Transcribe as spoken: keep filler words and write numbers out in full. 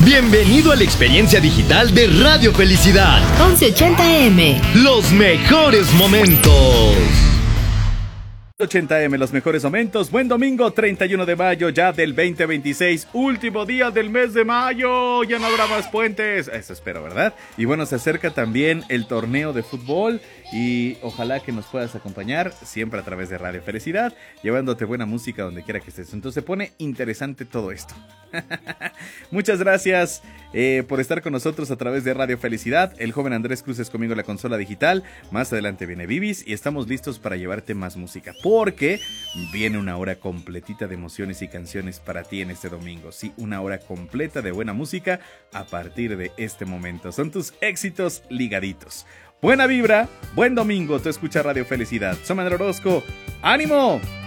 Bienvenido a la experiencia digital de Radio Felicidad. once ochenta eme. Los mejores momentos. ochenta eme, los mejores momentos. Buen domingo, treinta y uno de mayo ya del veinte veintiséis. Último día del mes de mayo. Ya no habrá más puentes. Eso espero, ¿verdad? Y bueno, se acerca también el torneo de fútbol. Y ojalá que nos puedas acompañar siempre a través de Radio Felicidad, llevándote buena música donde quiera que estés. Entonces se pone interesante todo esto. Muchas gracias eh, por estar con nosotros a través de Radio Felicidad. El joven Andrés Cruz es conmigo en la consola digital. Más adelante viene Vivis y estamos listos para llevarte más música, porque viene una hora completita de emociones y canciones para ti en este domingo. Sí, una hora completa de buena música a partir de este momento. Son tus éxitos ligaditos. Buena vibra, buen domingo, tú escuchas Radio Felicidad. Soy Manuel Orozco. ¡Ánimo!